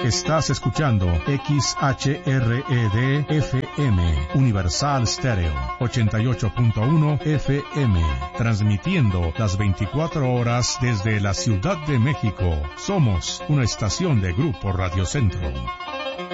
Estás escuchando XHRED FM, Universal Stereo, 88.1 FM, transmitiendo las 24 horas desde la Ciudad de México. Somos una estación de Grupo Radio Centro.